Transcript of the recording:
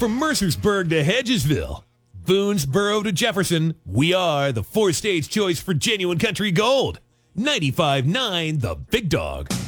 From Mercersburg to Hedgesville, Boonesboro to Jefferson, we are the four-stage choice for genuine country gold. 95.9 The Big Dog.